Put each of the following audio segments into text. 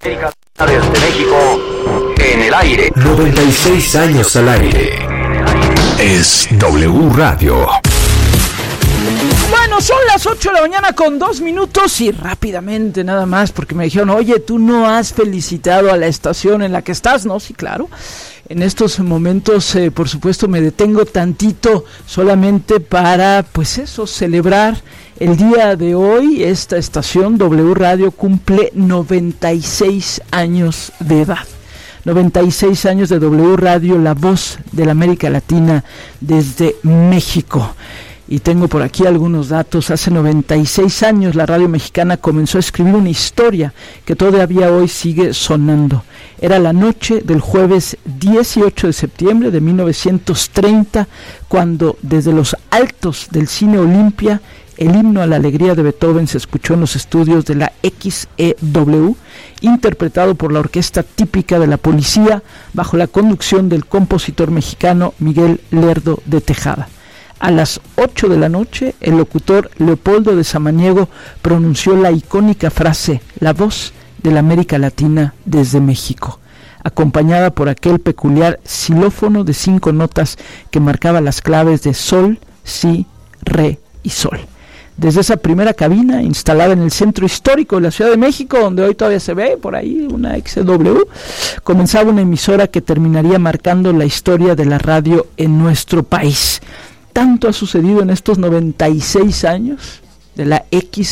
Desde México, en el aire. 96 años al aire. Es W Radio. Bueno, son las 8 de la mañana con 2 minutos y rápidamente nada más, porque me dijeron, oye, tú no has felicitado a la estación en la que estás, ¿no? Sí, claro. En estos momentos, por supuesto, me detengo tantito solamente para, pues eso, celebrar el día de hoy. Esta estación W Radio cumple 96 años de edad. 96 años de W Radio, la voz de la América Latina desde México. Y tengo por aquí algunos datos. Hace 96 años la radio mexicana comenzó a escribir una historia que todavía hoy sigue sonando. Era la noche del jueves 18 de septiembre de 1930, cuando desde los altos del Cine Olimpia el himno a la alegría de Beethoven se escuchó en los estudios de la XEW, interpretado por la orquesta típica de la policía, bajo la conducción del compositor mexicano Miguel Lerdo de Tejada. A las 8 de la noche, el locutor Leopoldo de Samaniego pronunció la icónica frase, la voz de la América Latina desde México, acompañada por aquel peculiar xilófono de 5 notas que marcaba las claves de sol, si, re y sol. Desde esa primera cabina, instalada en el centro histórico de la Ciudad de México, donde hoy todavía se ve por ahí una XW, comenzaba una emisora que terminaría marcando la historia de la radio en nuestro país. Tanto ha sucedido en estos 96 años de la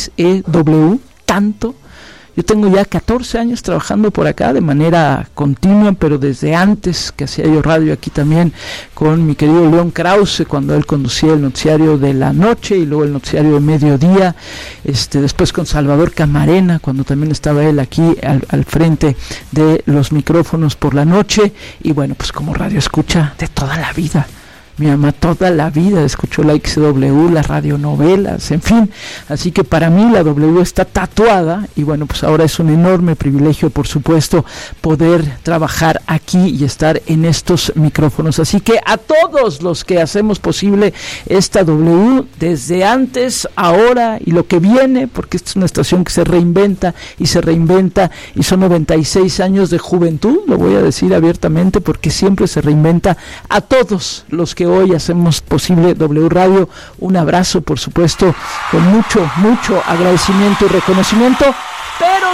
XEW, tanto. Yo tengo ya 14 años trabajando por acá de manera continua, pero desde antes que hacía yo radio aquí también con mi querido León Krause, cuando él conducía el noticiario de la noche y luego el noticiario de mediodía, después con Salvador Camarena, cuando también estaba él aquí al frente de los micrófonos por la noche, y bueno, pues como radio escucha de toda la vida. Mi mamá toda la vida escuchó la XW, las radionovelas, en fin. Así que para mí la W está tatuada y bueno, pues ahora es un enorme privilegio, por supuesto, poder trabajar aquí y estar en estos micrófonos. Así que a todos los que hacemos posible esta W, desde antes, ahora y lo que viene, porque esta es una estación que se reinventa y son 96 años de juventud, lo voy a decir abiertamente porque siempre se reinventa. A todos los que hoy hacemos posible W Radio, un abrazo, por supuesto, con mucho agradecimiento y reconocimiento, pero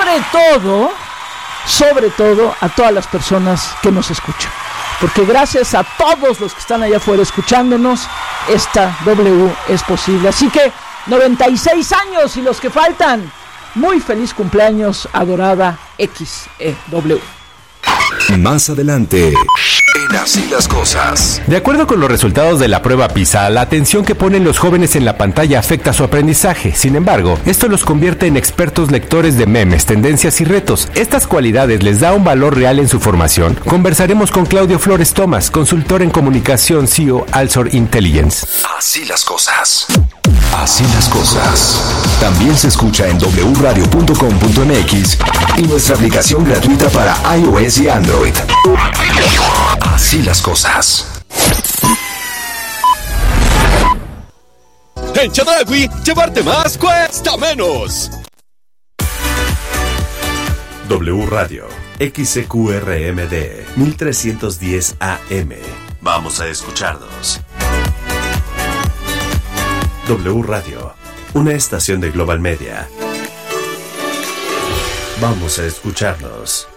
sobre todo a todas las personas que nos escuchan, porque gracias a todos los que están allá afuera escuchándonos, esta W es posible. Así que 96 años y los que faltan, muy feliz cumpleaños, adorada XEW. Más adelante, en Así las Cosas. De acuerdo con los resultados de la prueba PISA, la atención que ponen los jóvenes en la pantalla afecta su aprendizaje. Sin embargo, esto los convierte en expertos lectores de memes, tendencias y retos. Estas cualidades les da un valor real en su formación. Conversaremos con Claudio Flores Tomás, consultor en comunicación, CEO Alsor Intelligence. Así las cosas. Así las cosas. También se escucha en wradio.com.mx y nuestra aplicación gratuita para iOS y Android. Así las cosas. En Chedraui, llevarte más cuesta menos. W Radio, XCQRMD, 1310 AM. Vamos a escucharnos. W Radio, una estación de Global Media. Vamos a escucharnos.